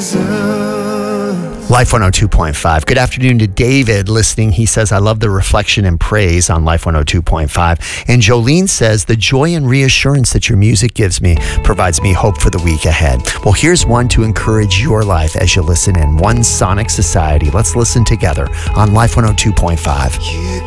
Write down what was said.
Life 102.5. Good afternoon to David listening. He says, I love the reflection and praise on Life 102.5. And Jolene says, the joy and reassurance that your music gives me provides me hope for the week ahead. Well, here's one to encourage your life as you listen in. One Sonic Society. Let's listen together on Life 102.5.